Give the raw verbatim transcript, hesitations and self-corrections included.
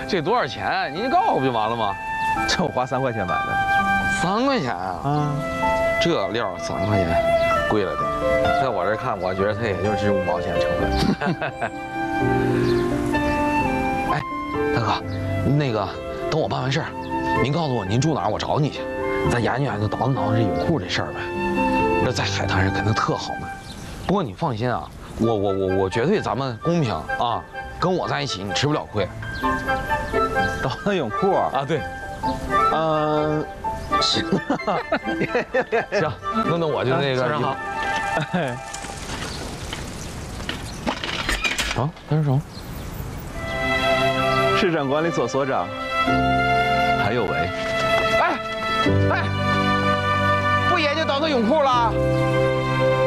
这多少钱？您告诉我不就完了吗？ 这我花三块钱买的。 三块钱啊？ 啊， 这料三块钱，贵了点。在我这看，我觉得它也就值五毛钱成本。哎，大哥，那个等我办完事儿，您告诉我您住哪儿，我找你去。咱研究研究，倒腾倒腾这泳裤这事儿呗。这在海滩上肯定特好卖。不过你放心啊，我我我我绝对咱们公平啊，跟我在一起你吃不了亏。 倒腾泳裤啊，对， 嗯，行， 行，那那我就那个。 早上好。哎， 啊，他说什么？ 市长管理所所长，还有为。 哎，哎，不研究倒腾泳裤了？